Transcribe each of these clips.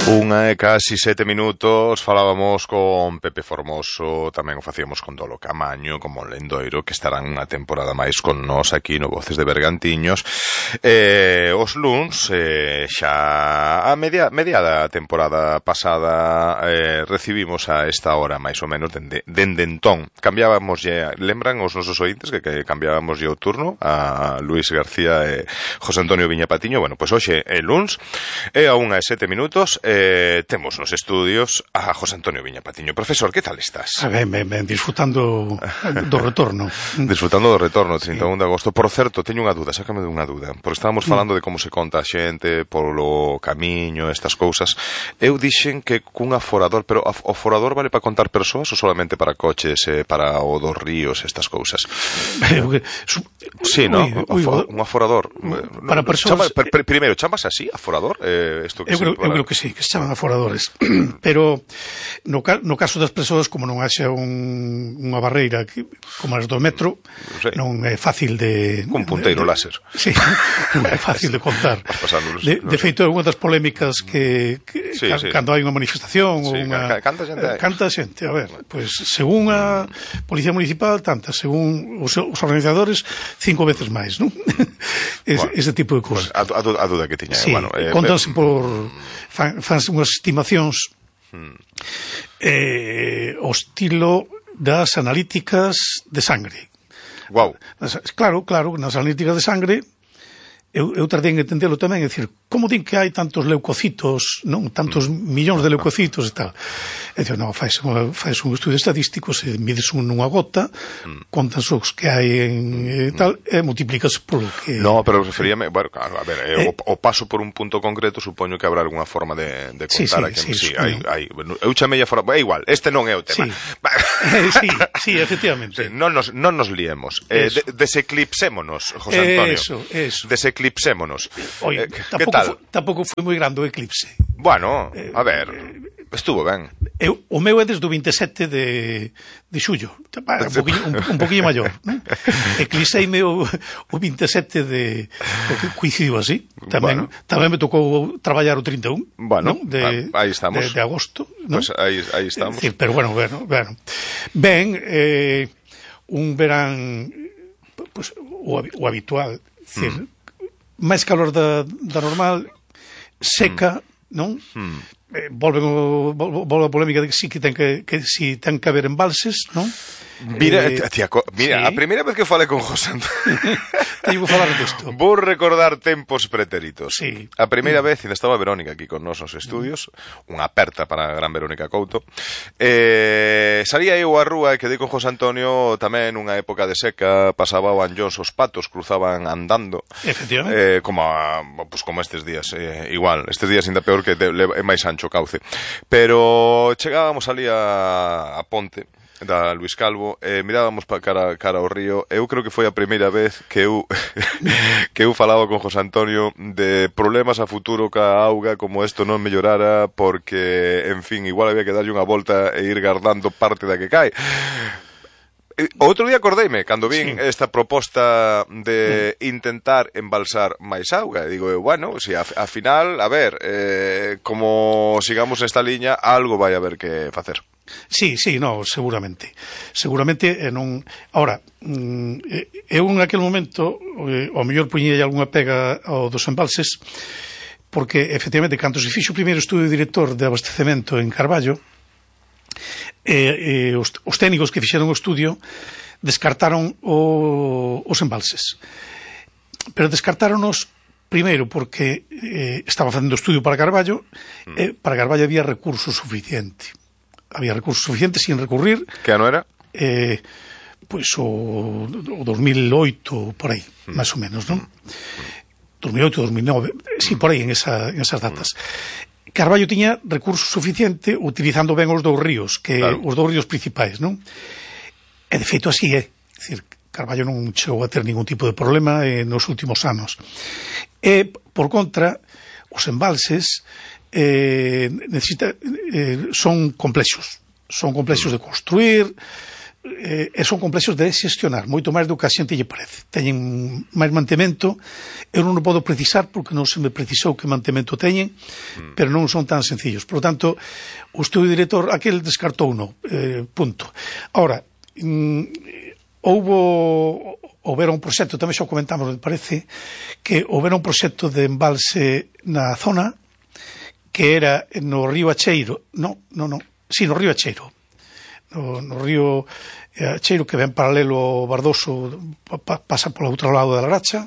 Unha e casi 7 minutos falábamos con Pepe Formoso, tamén o facíamos con Dolo Camaño, con Monlendoiro, que estarán unha temporada máis con nós aquí no Voces de Bergantiños. Os luns, xa a mediada temporada pasada, recibimos a esta hora, máis ou menos, dende entón. Cambiábamos, lembran os nosos ointes que cambiábamos o turno a Luis García e José Antonio Viña Patiño. Bueno, pois hoxe é luns, e a 1:07 minutos, temos nos estudios a José Antonio Viña Patiño. Profesor, que tal estás? Ben, disfrutando do retorno. Disfrutando do retorno, 31 de agosto. Por certo, teño unha dúda, sácame de unha dúda, porque estábamos falando de como se conta a xente polo camiño, estas cousas. Eu dixen que cun aforador, pero o aforador vale para contar persoas ou solamente para coches, para o dos ríos, estas cousas? Sí, ¿no? Un aforador. Para persoas... Primeiro, chamas así, aforador? Eu creo que sí, que se chaman aforadores. Pero no caso das persoas, como non haxa unha barreira como as do metro, non é fácil de... Un punteiro láser. Sí, non é fácil de contar. De feito, é unha das polémicas que cando hai unha manifestación ou unha... Canta xente, a ver, pois según a Policía Municipal, tanta, según os organizadores, 5 veces máis, non? Ese tipo de cousas. A duda que tiña. Sí, contanse por... Fanse unhas estimacións o estilo das analíticas de sangre. Guau. Claro, nas analíticas de sangre eu tardei en entendelo tamén, é dicir, como din que hai tantos leucocitos, non? Tantos millóns de leucocitos e tal. E digo, non, fais un estudio estadístico, se mides nunha gota, contas os que hai en tal, e multiplicas por o que... No, pero referíame, bueno, claro, a ver, o paso por un punto concreto, supoño que habrá algunha forma de contar aquí. Sí, hai. Eu chamei a forma, é igual, este non é o tema. Sí, efectivamente. Non nos liemos. Deseclipsémonos, José Antonio. Eso. Deseclipsémonos. Oye, tampouco foi moi grande o eclipse. Bueno, a ver, estuvo ben. O meu é desde o 27 de xullo, un poquinho maior, non? Eclipseime o 27 de... Coincidiu así. Tamén me tocou traballar o 31, bueno, aí estamos. De agosto, non? Pues aí estamos. Pero bueno. Ben, un verán, pues, o habitual, decir, máis calor da normal, seca, non? Volve a polémica de que sí que ten que haber embalses, non? Mira, a primeira vez que falei con José Antonio teño que falar disto. Vou recordar tempos pretéritos. Sí. A primeira vez, ainda estaba Verónica aquí con nos estudios, unha aperta para a gran Verónica Couto. Salía eu á rúa e quedei con José Antonio tamén nunha época de seca, pasaba o Anllóns, os patos cruzaban andando. Efectivamente. Como estes días, igual, estes días ainda peor que é máis ancho o cauce. Pero chegábamos ali a ponte da Luis Calvo, mirábamos cara ao río. Eu creo que foi a primeira vez que eu falaba con José Antonio de problemas a futuro ca auga, como isto non mellorara, porque, en fin, igual había que darlle unha volta e ir guardando parte da que cae. Outro día acordeime, cando vin esta proposta de intentar embalsar máis auga, e digo, bueno, si a final, a ver, como sigamos esta liña, algo vai haber que facer. Sí, no, seguramente non... Ahora, eu en aquel momento ao mellor puñei algunha pega ao dos embalses, porque efectivamente cando se fixo o primeiro estudio director de abastecemento en Carballo, os técnicos que fixeron o estudio descartaron os embalses, pero descartáronos primeiro porque estaba facendo estudio para Carballo, e para Carballo había recurso suficiente sin recurrir. Que ano era? Pois o 2008 por aí, máis ou menos, non? 2008, 2009, sí, por aí en esas datas. Carballo tiña recurso suficiente utilizando ben os dous ríos, os dous ríos principais, non? E de feito así é. Dicir, Carballo non chegou a ter ningún tipo de problema nos últimos anos. E, por contra, os embalses son complexos de construir, son complexos de xestionar, moito máis do que a xente lle parece. Teñen máis mantemento, eu non o podo precisar porque non se me precisou que mantemento teñen, pero non son tan sencillos. Por lo tanto, o estudio director aquel descartou no, punto. Ahora, houbera un proxecto, tamén xa comentamos, me parece, que houbera un proxecto de embalse na zona que era no río Acheiro, no, río Acheiro, no río Acheiro, que ven paralelo ao Bardoso, pasa polo outro lado da Laracha.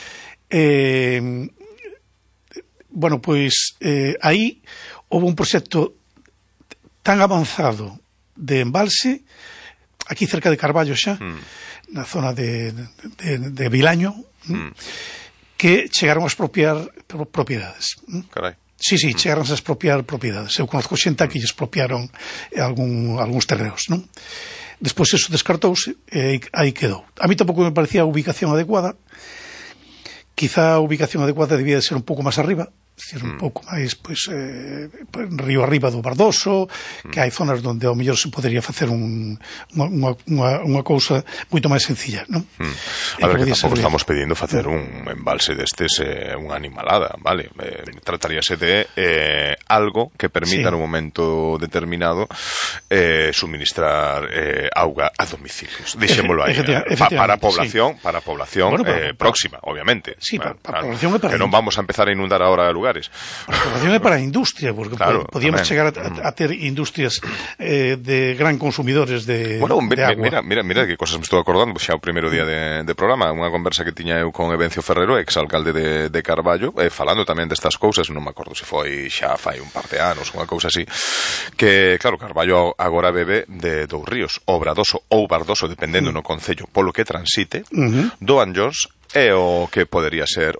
Bueno, pois aí houve un proxecto tan avanzado de embalse aquí cerca de Carballo xa, na zona de Vilaño, que chegaron a expropiar propiedades. Carai. Sí, chegaron a expropiar propiedades. Eu conozco xente que lle expropiaron algúns terreos, non? Despois eso descartouse e aí quedou. A mí tampouco me parecía a ubicación adecuada. Quizá a ubicación adecuada debía de ser un pouco máis arriba, decir, un pouco máis, pois, río arriba do Bardoso, que hai zonas onde ao mellor se podería facer unha cousa moito máis sencilla, non? A ver, que tampouco estamos pedindo facer un embalse destes, unha animalada, vale? Trataríase de algo que permita no momento determinado suministrar auga a domicilios. Dixémolo aí, para a población, próxima, obviamente. Sí, para a población e para que non vamos a empezar a inundar ahora lugares. Para a población e para a industria, porque podíamos chegar a ter industrias de gran consumidores de agua. Mira que cosas me estou acordando xa o primeiro día de programa, unha conversa que tiña eu con Evencio Ferrero, exalcalde de Carballo, falando tamén destas cousas, non me acordo se foi xa fai un par de anos, unha cousa así, que, claro, Carballo agora bebe de dous ríos, o Bradoso ou Bardoso, dependendo no concello polo que transite, do Anllóns e o que podería ser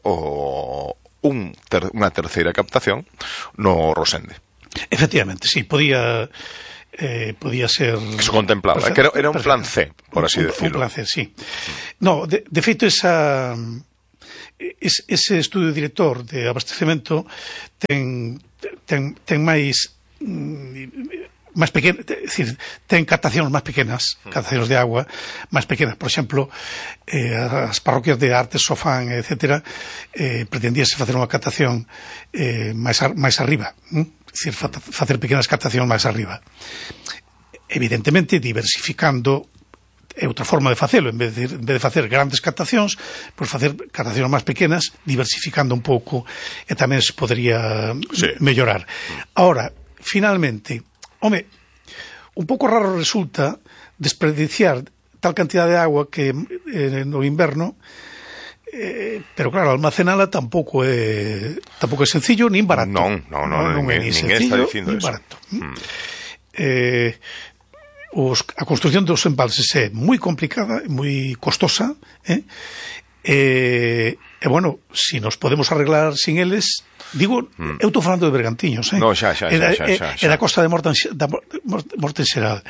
unha terceira captación no Rosende. Efectivamente, sí, podía ser... Eso contemplaba, que era un plan C, por así decirlo. Un plan C, sí. No, de feito, ese estudio director de abastecemento ten máis pequenas, é dicir, ten captacións máis pequenas, captacións de agua máis pequenas. Por exemplo, as parroquias de Artes, Sofán, etcétera, pretendíase facer unha captación máis arriba, é dicir, facer pequenas captacións máis arriba. Evidentemente, diversificando é outra forma de facelo, en vez de facer grandes captacións, pois facer captacións máis pequenas, diversificando un pouco, e tamén se podría mellorar. Ahora, finalmente, home, un pouco raro resulta desperdiciar tal cantidad de agua que no inverno, pero claro, almacenala tampouco é sencillo nin barato. Non é nin sencillo, nin barato. A construción dos embalses é moi complicada, moi costosa, e bueno, si nos podemos arreglar sin eles, digo, eu estou falando de Bergantiños, no, xa. E da costa de Mortenseral,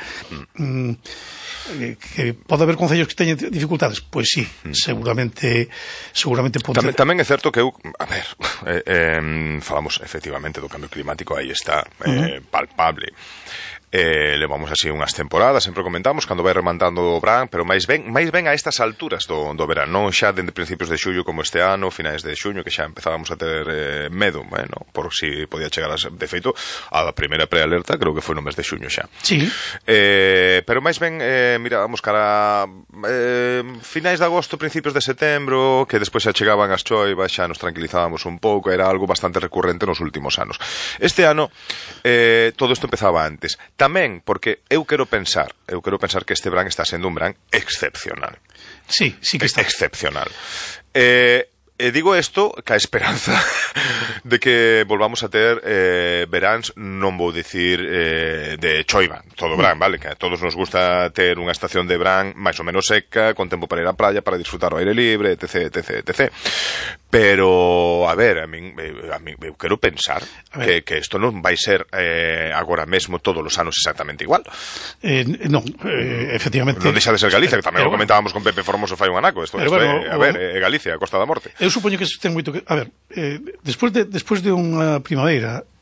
que pode haber concellos que teñen dificultades, pois sí, seguramente tamén é certo que eu, a ver, falamos efectivamente do cambio climático, aí está, palpable. Levamos así unhas temporadas, sempre comentamos, cando vai remantando o verán, pero máis ben a estas alturas do verán, non xa dende principios de xullo como este ano, finais de xuño, que xa empezábamos a ter medo, bueno, por si podía chegar de feito, a primeira prealerta creo que foi no mes de xuño xa. Sí. Pero máis ben, mirábamos cara finais de agosto, principios de setembro, que despois xa chegaban as choivas, xa nos tranquilizábamos un pouco, era algo bastante recurrente nos últimos anos. Este ano todo isto empezaba antes. Tamén porque eu quero pensar que este verán está sendo un verán excepcional. Sí que está. Excepcional. Digo isto ca esperanza de que volvamos a ter veráns, non vou dicir de choiva, todo verán, vale? Que a todos nos gusta ter unha estación de verán máis ou menos seca, con tempo para ir á praia, para disfrutar o aire libre, etc. Pero, a ver, a min eu quero pensar que isto non vai ser agora mesmo todos os anos exactamente igual. Non, efectivamente. Non deixa de ser Galicia, que tamén o comentábamos con Pepe Formoso fai un anaco. Isto é Galicia, a Costa da Morte. Eu supoño que isto ten moito que... A ver, despois de unha primavera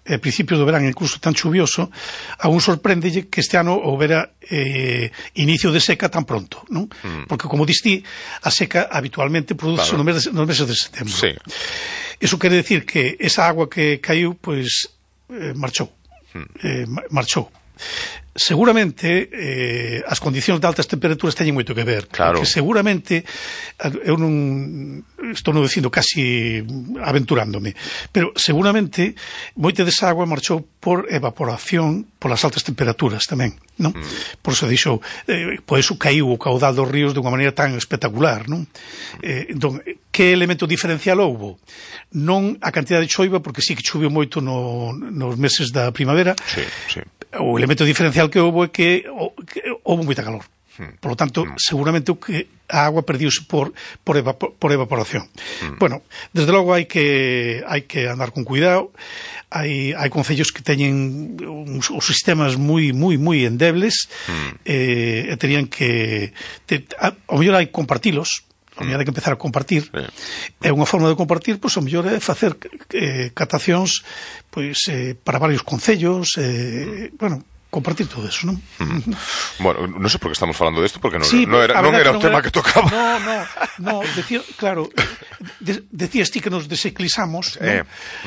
principios do verán, incluso tan chuvioso, aún sorpréndelle que este ano houbera inicio de seca tan pronto, non? Porque, como diste, a seca habitualmente produce nos meses de setembro. Sí. Eso quere decir que esa agua que caiu, pois, marchou. Marchou. Seguramente as condicións de altas temperaturas teñen moito que ver, porque seguramente eu non estou dicindo casi aventurándome, pero seguramente moita desa agua marchou por evaporación polas altas temperaturas tamén, non? Por iso dixo, por iso caiu o caudal dos ríos de unha maneira tan espectacular, non? Entón, que elemento diferencial houbo? Non a cantidad de choiva, porque sí que choveu moito nos meses da primavera. Sí, sí. O elemento diferencial que houve é que houve moita calor. Por lo tanto, seguramente que a agua perdiuse por evaporación. Bueno, desde logo hai que andar con cuidado. Hai concellos que teñen os sistemas moi endebles e terían que ao mellor hai compartilos. A mellor hai que empezar a compartir. É unha forma de compartir, pois, ao mellor é facer catacións, pois, para varios concellos, bueno, compartir todo eso, non? Bueno, non sei por que estamos falando desto, porque non era o tema que tocaba. No, decía, claro, decías ti que nos deseclisamos, non?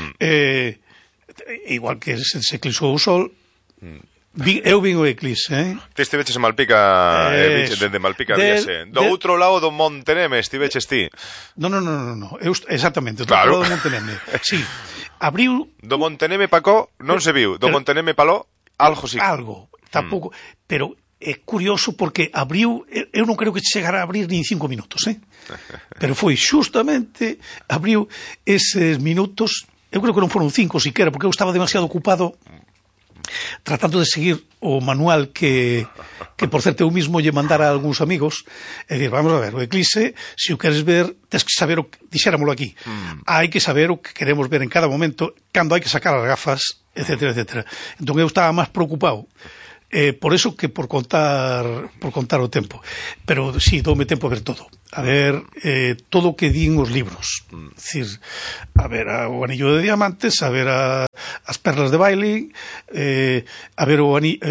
Igual que se deseclisou o sol, eu vin o eclipse, Ti estiveches en Malpica, dende Malpica víase. Do outro lado do Monte Neme estiveches ti. No. Exactamente, do outro lado do Monte Neme. Sí, abriu... Do Monte Neme pa có non se viu, do Monte Neme pa ló, algo sí. Algo, tampouco, pero é curioso porque abriu, eu non creo que chegara a abrir nin 5 minutos, pero foi xustamente, abriu eses minutos, eu creo que non foron 5 siquera, porque eu estaba demasiado ocupado tratando de seguir o manual que por certo eu mismo lle mandara a algúns amigos e dir, vamos a ver, o eclipse, se o queres ver, tens que saber dixéramolo aquí, hai que saber o que queremos ver en cada momento, cando hai que sacar as gafas, etcétera. Entón eu estaba máis preocupado por eso que por contar o tempo, pero si, doume tempo a ver todo, a ver todo o que din os libros, decir, a ver o anillo de diamantes, a ver as perlas de baile, a ver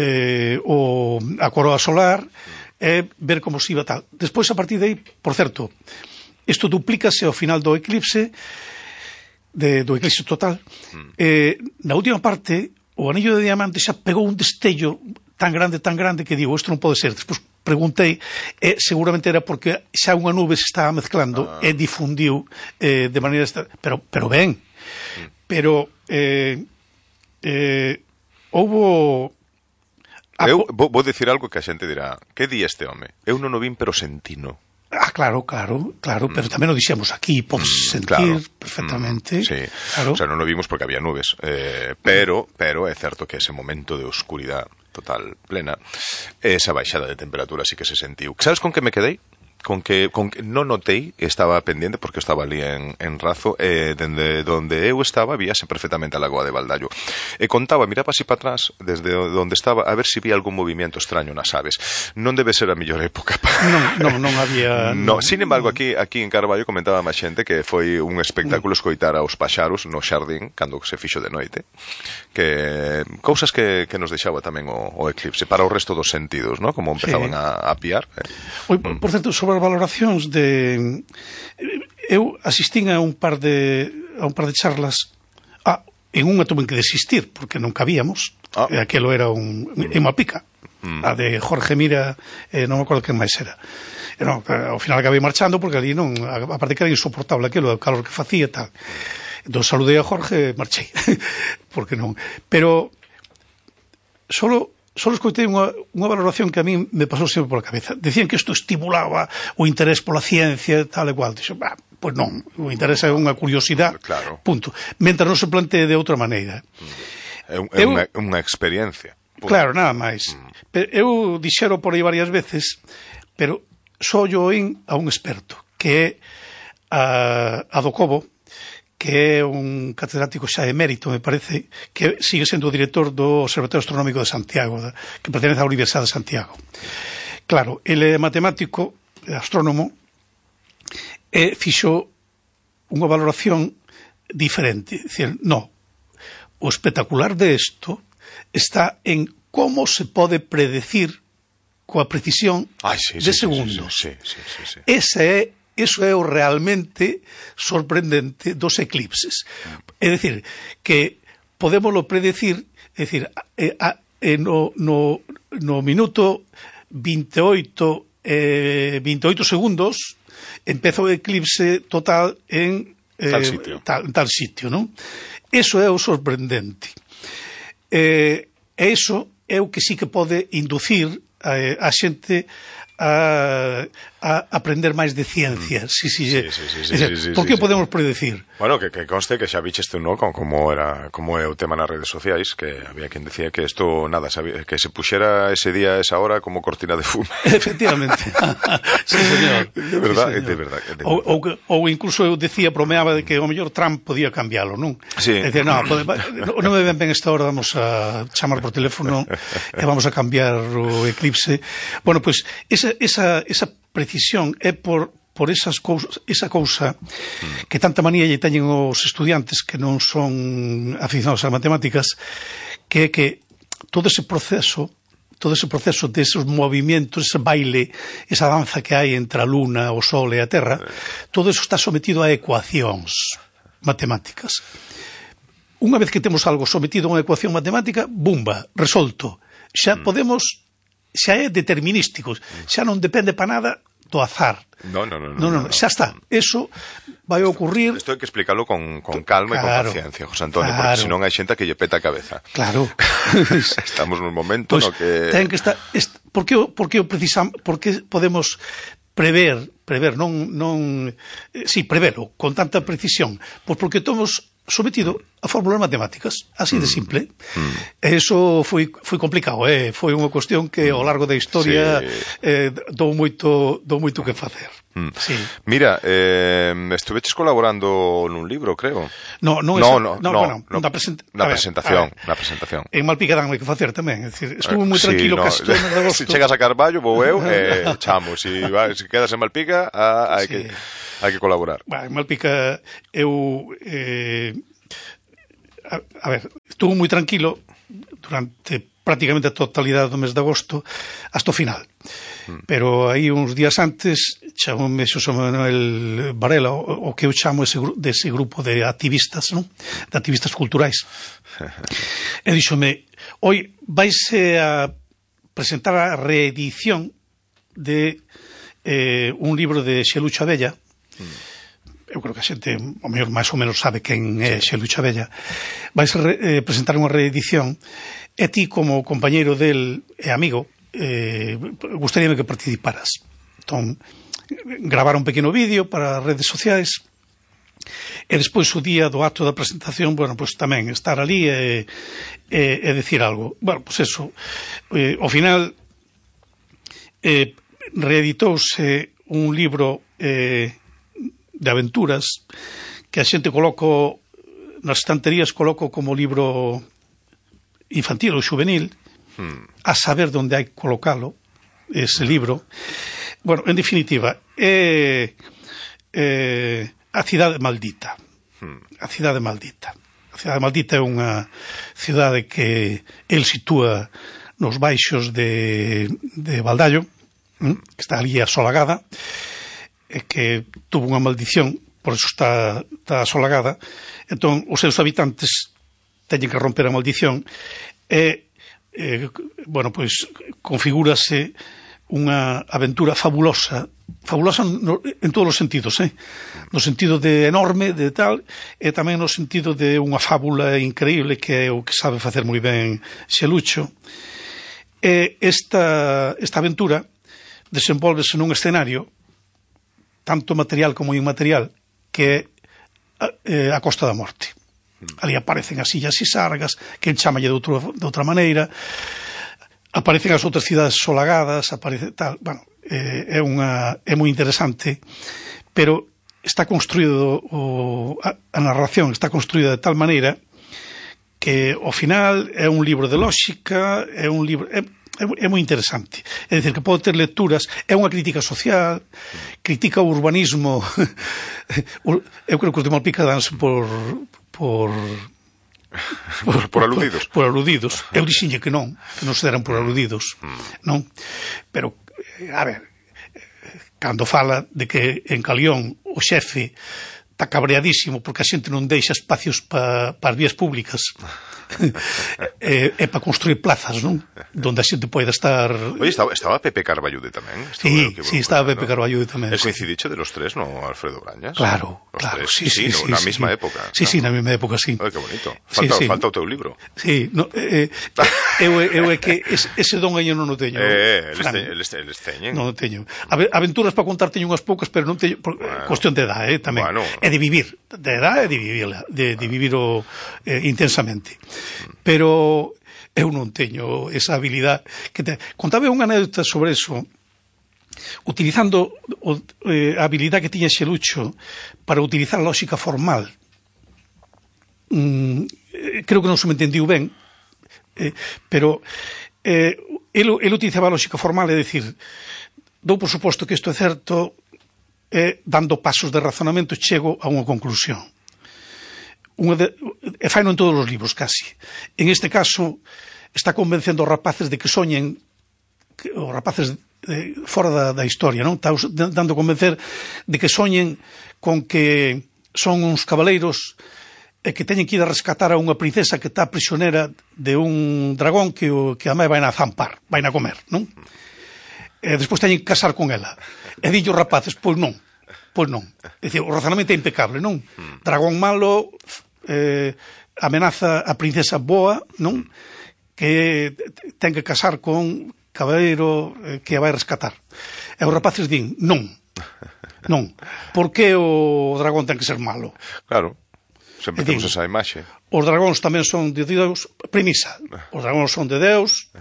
a coroa solar, ver como se iba tal. Despois, a partir de aí, por certo, isto duplícase ao final do eclipse, do eclipse total. Na última parte, o anillo de diamantes xa pegou un destello tan grande que digo, isto non pode ser. Despois preguntei, seguramente era porque xa unha nube se estaba mezclando e difundiu de maneira... Pero ben, pero houbo... Eu vou dicir algo que a xente dirá, que di este home? Eu non o vin, pero sentino. Claro, pero tamén o dixemos aquí, podes sentir perfectamente. Sí, claro. O sea, non o vimos porque había nubes, pero é certo que ese momento de oscuridade total, plena, esa baixada de temperatura sí que se sentiu. Sabes con que me quedei? Con que non notei, estaba pendiente porque estaba ali en Razo, dende onde eu estaba víase perfectamente a lagoa de Baldallo, e contaba, miraba así para atrás desde onde estaba, a ver se vía algún movimento extraño nas aves. Non debe ser a mellor época non había... No, sin embargo, aquí en Carballo comentaba máis xente que foi un espectáculo escoitar aos paxaros no xardín cando se fixo de noite, que cousas que nos deixaba tamén o eclipse para o resto dos sentidos, ¿no? Como empezaban a piar. Por certo, sobre as valoracións de... Eu asistín a un par de charlas. En unha tuve que desistir porque non cabíamos. Aquelo era en Malpica. A de Jorge Mira, non me acordo quen máis era. Ao final acabei marchando porque ali non, aparte que era insoportable aquilo, o calor que facía e tal. Entón saludei a Jorge e marchei. Porque non. Pero solo escoitei unha valoración que a mí me pasou sempre pola cabeza. Decían que isto estimulaba o interés pola ciencia, tal e cual. Dixo, pois non, o interés é unha curiosidade, claro. Punto. Mentre non se plantee de outra maneira. É unha experiencia. Punto. Claro, nada máis. Eu dixero por aí varias veces, pero só yo oín a un experto, que é a do Cobo, que é un catedrático xa emérito, me parece, que sigue sendo o director do Observatorio Astronómico de Santiago, que pertenece á Universidade de Santiago. Claro, ele é matemático, astrónomo, e fixo unha valoración diferente. Dicir, no, o espectacular de isto está en como se pode predecir coa precisión de segundos. Sí. Eso é o realmente sorprendente dos eclipses. É dicir, que podémoslo predecir, é dicir, no minuto 28 segundos empeza o eclipse total en tal sitio, non? Eso é o sorprendente. E iso é o que sí que pode inducir a xente a aprender máis de ciencia. Sí. Por que podemos predecir? Bueno, que conste que xa viches tú, ¿no? Como é o tema nas redes sociais, que había quen decía que isto, nada, que se puxera ese día, esa hora, como cortina de fume. Efectivamente. Sí, señor. De verdad. Ou incluso eu decía, bromeaba de que o mellor Trump podía cambialo, non? Sí. Decía, non me ven ben esta hora, vamos a chamar por teléfono e vamos a cambiar o eclipse. Bueno, pois, esa precisión é por esa cousa que tanta manía lle teñen os estudiantes que non son aficionados ás matemáticas, que é que todo ese proceso deses movimentos, ese baile, esa danza que hai entre a luna, o sol e a terra, todo eso está sometido a ecuacións matemáticas. Unha vez que temos algo sometido a unha ecuación matemática, bumba, resolto. Xa é determinístico, xa non depende para nada do azar. No, xa está. Eso vai ocurrir... Isto hai que explicarlo con calma e con paciencia, José Antonio, porque senón hai xente que lle peta a cabeza. Claro. Estamos nun momento no que... Ten que estar... Por que podemos prevelo con tanta precisión? Pois porque estamos sometido a fórmulas matemáticas, así de simple. Eso foi complicado, foi unha cuestión que ao largo da historia dou moito que facer. Sí. Mira, estuveches colaborando nun libro, creo. Na presentación. En Malpica danme que facer tamén, é dicir, estuve moi tranquilo casi todo o mes de agosto. Se chegas a Carballo, vou eu, chamo, se quedas en Malpica, hai que colaborar. En Malpica eu a ver, estuve moi tranquilo durante prácticamente a totalidade do mes de agosto hasta o final. Pero aí uns días antes chamoume Xosé Manuel Varela, o que eu chamo dese grupo de activistas, non? De activistas culturais. E díxome, oi, vaise a presentar a reedición de un libro de Xelucho Abella. Eu creo que a xente, o mellor, máis ou menos sabe quen é Xelucho Abella. Vais presentar unha reedición e ti, como compañeiro del e amigo, gustaríame que participaras. Entón, gravar un pequeno vídeo para as redes sociais e despois o día do acto da presentación, bueno, pois tamén estar ali e decir algo. Bueno, pois eso, ao final reeditouse un libro de aventuras que a xente coloco nas estanterías, coloco como libro infantil ou xuvenil, a saber onde hai que colocalo ese libro. Bueno, en definitiva, a cidade maldita. A cidade maldita. A cidade maldita é unha cidade que el sitúa nos baixos de Baldallo, que está ali asolagada, que tuvo unha maldición, por eso está asolagada. Entón, os seus habitantes teñen que romper a maldición e, bueno, pois, configúrase unha aventura fabulosa en todos os sentidos, no sentido de enorme, de tal, e tamén no sentido de unha fábula increíble que é o que sabe facer moi ben Xelucho. E esta aventura desenvolvese nun escenario tanto material como inmaterial, que é a Costa da Morte. Ali aparecen as illas Sisargas, que el chamalle de outra maneira, aparecen as outras cidades solagadas, aparece tal, bueno, é moi interesante, pero está construído a narración está construída de tal maneira que ao final é un libro de lógica, é un libro... É moi interesante. É dicir, que pode ter lecturas, é unha crítica social, critica o urbanismo. Eu creo que os de Malpica danse por Por aludidos. Por aludidos. Eu dixiñe que non se deran por aludidos, non? Pero, a ver, cando fala de que en Calión o xefe está cabreadísimo porque a xente non deixa espacios para as vías públicas é para construir plazas, non? Donde a xente poida estar... Oye, estaba Pepe Carballude tamén? Sí, estaba Pepe Carballude tamén. É coincidiche de los tres, no, Alfredo Brañas? Claro, los claro. Tres. Sí, na mesma época. Sí, na mesma época, sí. Ai, que bonito. Falta o teu libro. Sí, eu é que ese don aí non o teño. Eles teñen. Non o teño. Aventuras para contar teño unhas poucas, pero non teño... Cuestión de edad, tamén. É de vivir. De edad é de vivirla. De vivir intensamente. Pero eu non teño esa habilidade contaba unha anécdota sobre eso utilizando a habilidade que tiña Xelucho para utilizar a lógica formal. Creo que non se me entendiu ben, pero el utilizaba a lógica formal, é dicir, dou por suposto que isto é certo, dando pasos de razonamento chego a unha conclusión. E faino en todos os libros, casi. En este caso, está convencendo os rapaces de que soñen, os rapaces fora da historia, non? Está dando a convencer de que soñen con que son uns cabaleiros e que teñen que ir a rescatar a unha princesa que está prisionera de un dragón que a mãe vai na zampar, vai na comer, non? E despois teñen que casar con ela. E dillo os rapaces, pois non. Pois non. É dicir, o razonamento é impecable, non? Dragón malo amenaza a princesa boa, non? Que ten que casar con cabaleiro que a vai rescatar. E os rapaces din, non. Non. Por que o dragón ten que ser malo? Claro. Sempre temos esa imaxe. Os dragóns tamén son de Deus. Premisa. Os dragóns son de Deus.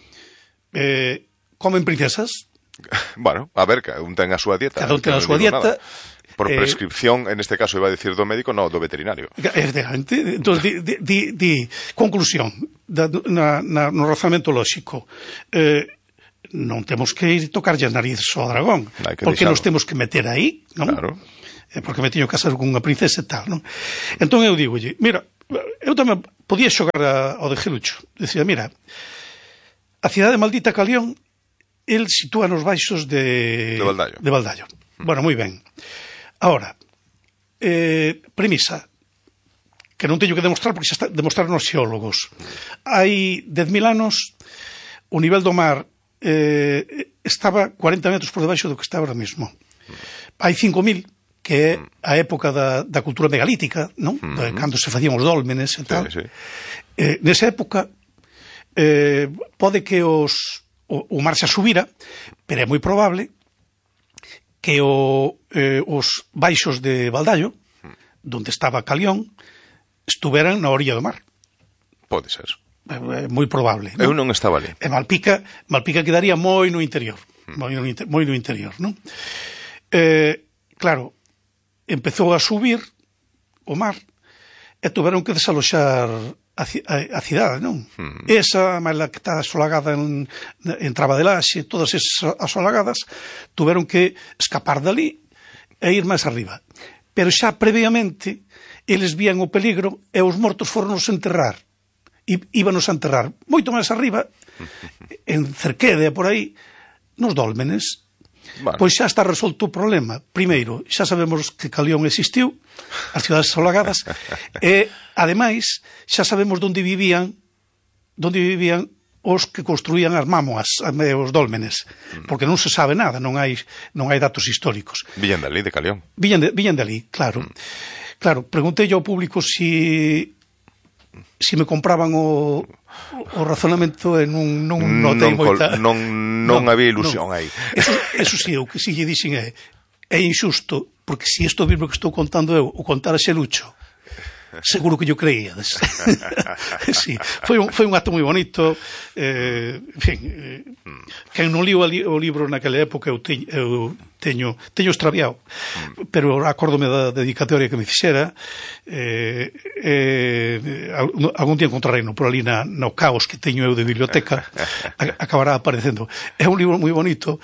Comen princesas. Bueno, a ver, cada un ten a súa dieta. Cada un ten a súa dieta. Por prescripción, en este caso iba a decir do médico, no, do veterinario. Efectivamente. Entón, conclusión, no razonamento lóxico, non temos que ir tocarlle as narices ao dragón, porque nos temos que meter aí, non? Claro. Porque me teño que casar con unha princesa e tal, non? Entón eu digolle, mira, eu tamén podía xogar ao de Xelucho. Decía, mira, a cidade maldita Calión, el sitúa nos baixos de Baldaio. Bueno, moi ben. Ahora, premisa, que non teño que demostrar porque xa está demostraron os xeólogos. Hai 10.000 anos o nivel do mar estaba 40 metros por debaixo do que está ahora mesmo. Hai 5.000, que é a época da cultura megalítica, non? Cando se facían os dólmenes e tal. Nesa época pode que o mar xa subira, pero é moi probable que os baixos de Baldaio, donde estaba Calión, estuveran na orilla do mar. Pode ser. É moi probable. Eu non estaba ali. E Malpica quedaría moi no interior. Moi no interior, non? Claro, empezou a subir o mar e tuveron que desaloxar a cidade, non? Esa, máis la que está asolagada en Traba de Laxe, todas esas asolagadas, tuveron que escapar dali e ir máis arriba. Pero xa previamente, eles vían o peligro e os mortos foron a enterrar. Íbanos a enterrar moito máis arriba, en Cerquede, por aí, nos dólmenes. Vale. Pois xa está resolto o problema. Primeiro, xa sabemos que Calión existiu, as cidades asolagadas, e, ademais, xa sabemos onde vivían os que construían as mámoas, os dólmenes, porque non se sabe nada, non hai datos históricos. Viñan dali, de Calión. Viñan dali, claro. Claro, preguntei ao público se me compraban o razonamento e non notei moita... Non había ilusión aí. Eso sí, o que si lle dixen é injusto, porque se isto mesmo que estou contando eu o contara Xelucho, seguro que yo creíades. Sí, foi un acto moi bonito. En fin, quen non liu o libro naquela época, eu teño extraviado, pero acórdome da dedicatoria que me fixera. Algún día encontrareino por ali no caos que teño eu de biblioteca, acabará aparecendo. É un libro moi bonito,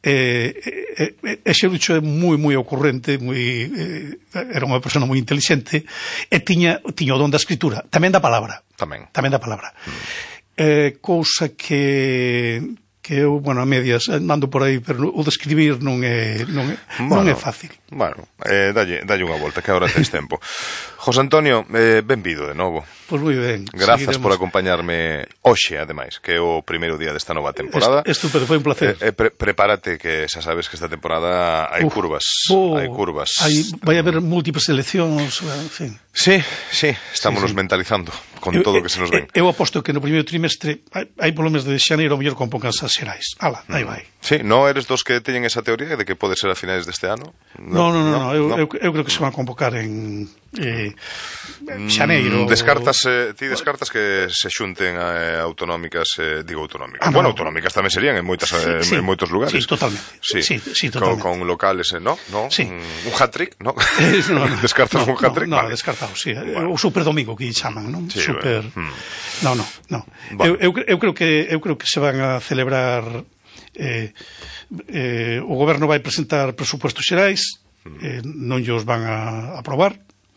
Xerucho é moi ocurrente, era unha persona moi inteligente, e tiña o don da escritura, tamén da palabra. Tamén da palabra. Cousa que eu, a medias, ando por aí, pero o de escribir non é fácil. Bueno, dalle unha volta, que agora tens tempo. José Antonio, benvido de novo. Pois moi ben. Grazas por acompañarme hoxe, ademais, que é o primeiro día desta nova temporada. Estupendo, foi un placer. Prepárate, que xa sabes que esta temporada hai curvas. Hai curvas. Vai haber múltiples eleccións, en fin. Sí, estámonos mentalizando con todo o que se nos ven. Eu aposto que no primeiro trimestre, hai polo mes de xaneiro, o mellor compónganse as xerais. Ala, aí vai. Sí, non eres dos que teñen esa teoría de que pode ser a finais deste ano? Non. Eu creo que se van a convocar en xaneiro. Ti descartas que se xunten autonómicas, autonómicas. Autonómicas tamén serían en moitos lugares. Sí, totalmente. Sí, totalmente. Con locales, ¿no? Sí. Un hat-trick, ¿no? Descartas un hat-trick? No, descartado, sí. O super domingo que chaman, non? Super. No. Eu creo que se van a celebrar. O goberno vai presentar presupuestos xerais, non llos van a aprobar,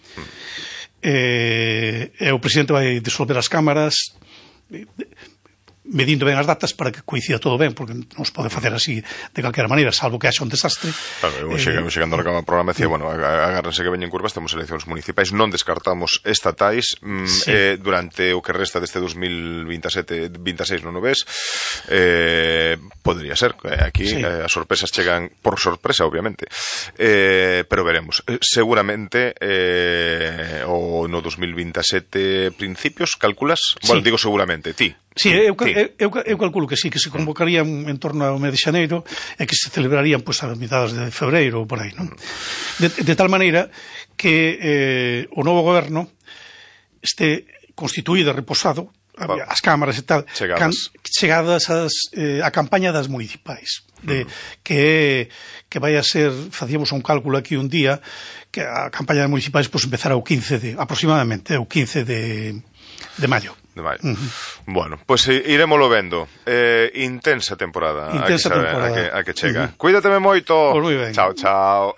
e o presidente vai disolver as cámaras medindo ben as datas para que coincida todo ben, porque non se pode facer así de calquera maneira, salvo que haxa un desastre. Claro, chegando a programa decía, agárrense que veñen curvas, temos eleccións municipais, non descartamos estatais, durante o que resta deste 2027-26, non o ves, podría ser, aquí as sorpresas chegan por sorpresa, obviamente, pero veremos. Seguramente o no 2027 principios, calculas? Bueno, digo seguramente, ti. Sí, eu calculo que sí, que se convocarían en torno ao mes de xaneiro e que se celebrarían a mitades de febreiro ou por aí, non? De tal maneira que o novo goberno este constituído e reposado, as cámaras e tal, chegadas a campaña das municipais, que vai a ser, facíamos un cálculo aquí un día, que a campaña das municipais empezará aproximadamente o 15 de maio. Bueno, pois irémolo vendo. Intensa temporada a que chega. Cuídateme moito. Pois moi ben. Chao.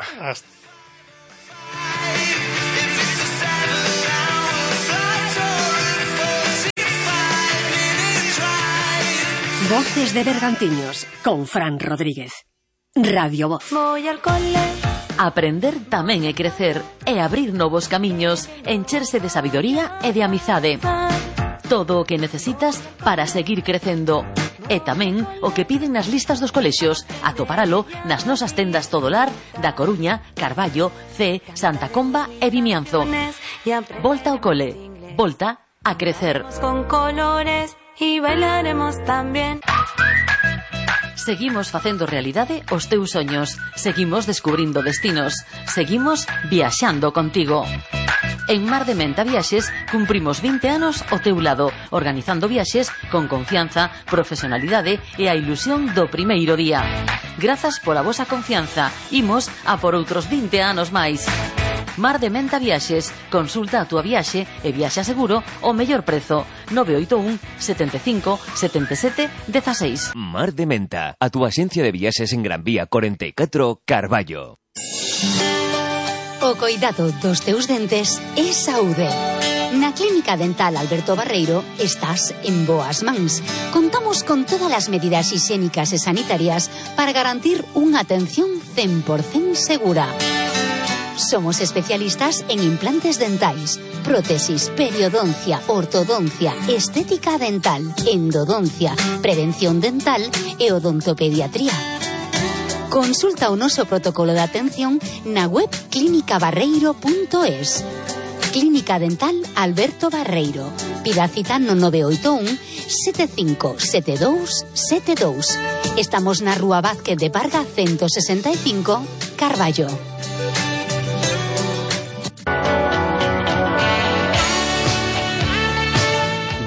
Voces de Bergantiños con Fran Rodríguez. Radio Voz. Voy al cole. Aprender tamén é crecer, e abrir novos camiños, encherse de sabidoría e de amizade. Todo o que necesitas para seguir crecendo. E tamén o que piden nas listas dos colexios. Atoparalo nas nosas tendas Todolar da Coruña, Carballo, C, Santa Comba e Vimianzo. Volta ao cole. Volta a crecer. Con colores e bailaremos tamén. Seguimos facendo realidade os teus soños. Seguimos descubrindo destinos. Seguimos viaxando contigo. En Mar de Menta Viaxes cumprimos 20 anos ao teu lado, organizando viaxes con confianza, profesionalidade e a ilusión do primeiro día. Grazas pola vosa confianza. Imos a por outros 20 anos máis. Mar de Menta Viaxes. Consulta a túa viaxe e viaxa seguro ao mellor prezo. 981 75 77 16. Mar de Menta, a túa axencia de viaxes en Gran Vía 44, Carballo. O coidado dos teus dentes é saúde. Na Clínica Dental Alberto Barreiro estás en boas mans. Contamos con todas as medidas higiénicas e sanitarias para garantir unha atención 100% segura. Somos especialistas en implantes dentais, prótesis, periodoncia, ortodoncia, estética dental, endodoncia, prevención dental e odontopediatría. Consulta o noso protocolo de atención na web clinicabarreiro.es. Clínica Dental Alberto Barreiro. Pida cita no 981 75 72 72. Estamos na Rúa Vázquez de Parga 165, Carballo.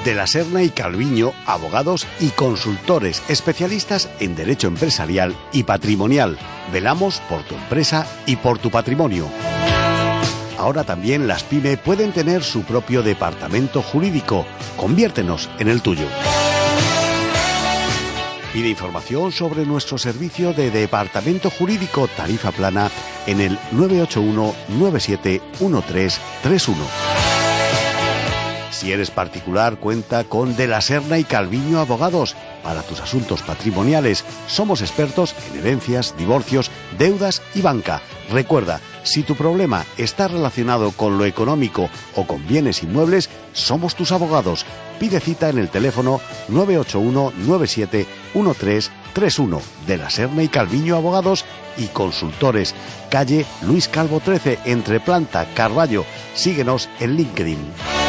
De la Serna y Calviño, abogados y consultores especialistas en derecho empresarial y patrimonial. Velamos por tu empresa y por tu patrimonio. Ahora también las PYME pueden tener su propio departamento jurídico. Conviértenos en el tuyo. Pide información sobre nuestro servicio de departamento jurídico tarifa plana en el 981 971331. Si eres particular, cuenta con De la Serna y Calviño Abogados. Para tus asuntos patrimoniales, somos expertos en herencias, divorcios, deudas y banca. Recuerda, si tu problema está relacionado con lo económico o con bienes inmuebles, somos tus abogados. Pide cita en el teléfono 981 971331. De la Serna y Calviño Abogados y Consultores. Calle Luis Calvo 13, entre Planta, Carballo. Síguenos en LinkedIn.